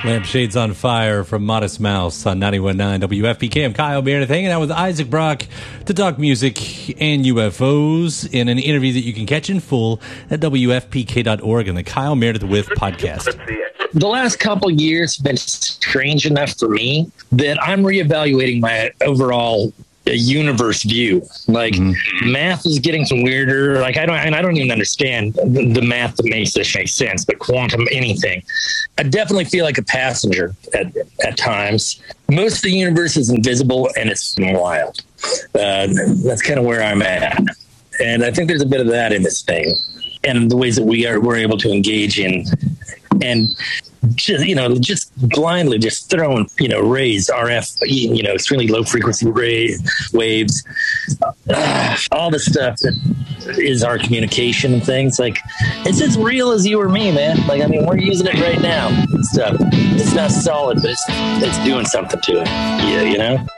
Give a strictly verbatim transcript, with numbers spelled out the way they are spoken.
Lampshades on Fire from Modest Mouse on ninety-one point nine W F P K. I'm Kyle Meredith, hanging out with Isaac Brock to talk music and U F Os in an interview that you can catch in full at W F P K dot org and the Kyle Meredith With podcast. The last couple years have been strange enough for me that I'm reevaluating my overall universe view. Like mm-hmm. math is getting some weirder. Like I don't, and I don't even understand the, the math that makes this make sense. But quantum anything, I definitely feel like a passenger at at times. Most of the universe is invisible, and it's wild. Uh, that's kind of where I'm at, and I think there's a bit of that in this thing, and the ways that we are we're able to engage in and. Just, you know, just blindly just throwing, you know, rays, R F, you know, extremely low frequency ray waves, uh, all the stuff that is our communication and things. Like, it's as real as you or me, man. Like, I mean, we're using it right now and stuff. It's not solid, but it's, it's doing something to it. Yeah, you know?